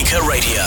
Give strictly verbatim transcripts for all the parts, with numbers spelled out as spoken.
Leica Radio.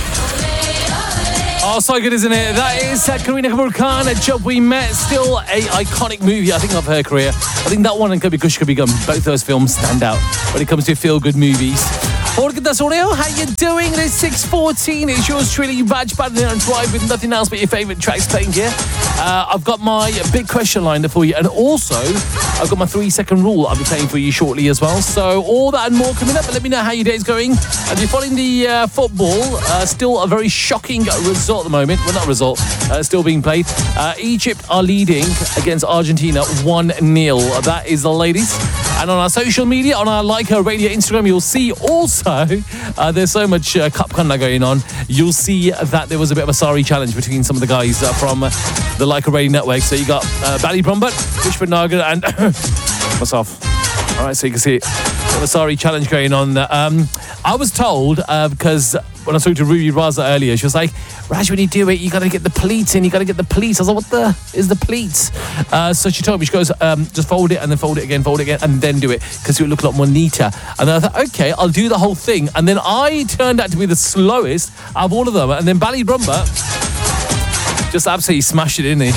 Oh, so good, isn't it? That is uh, Kareena Kapoor Khan, A Job We Met. Still a iconic movie, I think, of her career. I think that one and Kabhi Khushi Kabhie Gham, both those films stand out when it comes to feel-good movies. How you doing? It is six fourteen. It's yours truly, Raj Badden on Drive with nothing else but your favourite tracks playing here. Uh, I've got my big question lined up for you, and also I've got my three-second rule I'll be playing for you shortly as well. So all that and more coming up. But let me know how your day's going. If you're following the uh, football, uh, still a very shocking result at the moment. Well, not result, uh, still being played. Uh, Egypt are leading against Argentina one nil. That is the ladies. And on our social media, on our Leica Radio Instagram, you'll see also, uh, there's so much uh, cup kanna going on, you'll see that there was a bit of a sorry challenge between some of the guys uh, from uh, the Leica Radio Network. So you got uh, Bally Brumbert, Vishwan Nagar, and myself. All right, so you can see it. A sorry challenge going on. Um, I was told, uh, because when I spoke to Ruby Raza earlier, she was like, Raj, when you do it, you got to get the pleats in, you got to get the pleats. I was like, what the is the pleats? Uh, so she told me, she goes, um, just fold it and then fold it again, fold it again, and then do it, because it would look a lot more neater. And then I thought, okay, I'll do the whole thing. And then I turned out to be the slowest out of all of them. And then Bally Brumbert just absolutely smashed it, didn't he?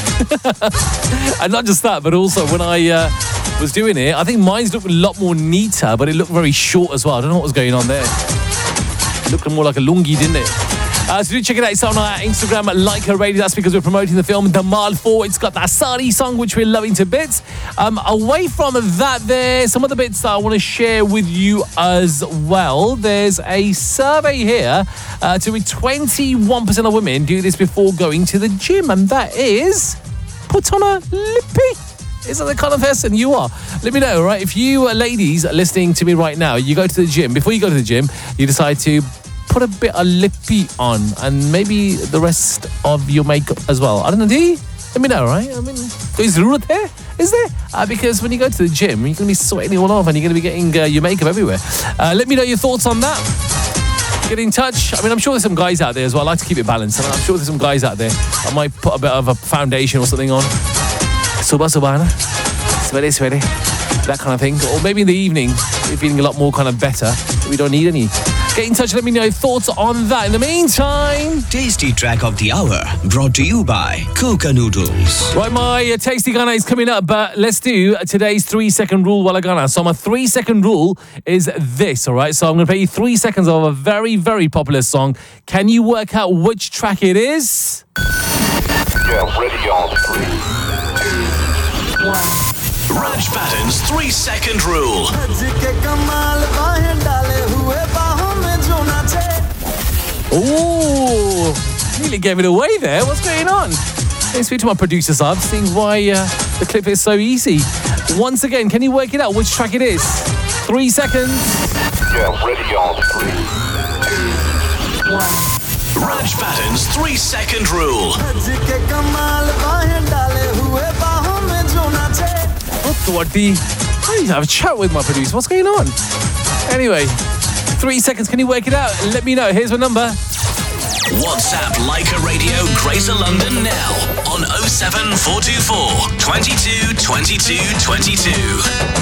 And not just that, but also when I uh, was doing it, I think mine's looked a lot more neater, but it looked very short as well. I don't know what was going on there. It looked more like a lungi, didn't it? Uh, so do check it out. It's on our Instagram at Leica Radio. That's because we're promoting the film Dhamal four. It's got that Sari song, which we're loving to bits. Um, away from that, there's some other bits that I want to share with you as well. There's a survey here uh, to be twenty-one percent of women do this before going to the gym, and that is put on a lippy. Is that the kind of person you are? Let me know, right? If you uh, ladies are listening to me right now, you go to the gym. Before you go to the gym, you decide to put a bit of lippy on and maybe the rest of your makeup as well. I don't know, do you? Let me know, right? I mean, is there? Is there? Uh, because when you go to the gym, you're going to be sweating it all off and you're going to be getting uh, your makeup everywhere. Uh, let me know your thoughts on that. Get in touch. I mean, I'm sure there's some guys out there as well. I like to keep it balanced. And I'm sure there's some guys out there. I might put a bit of a foundation or something on. Suba Subana. Sweaty, sweaty. That kind of thing. Or maybe in the evening, you're feeling a lot more kind of better. We don't need any. Get in touch, let me know your thoughts on that. In the meantime, Tasty Track of the Hour, brought to you by Coca Noodles. Right, my uh, Tasty Ghana is coming up, but let's do today's three-second rule Walla Ghana. So my three-second rule is this, all right? So I'm going to play you three seconds of a very, very popular song. Can you work out which track it is? Yeah, ready on three, two, one. Raj Badden's three-second rule. Ooh, nearly gave it away there. What's going on? Let me speak to my producer, Saab, seeing why uh, the clip is so easy. Once again, can you work it out which track it is? Three seconds. Yeah, ready on three, two, one. Raj Badden's three-second rule. What the? I need to have a chat with my producer. What's going on? Anyway, three seconds. Can you work it out? Let me know. Here's my number. WhatsApp Leica Radio Greater London now on oh seven four two four, two two, two two, two two.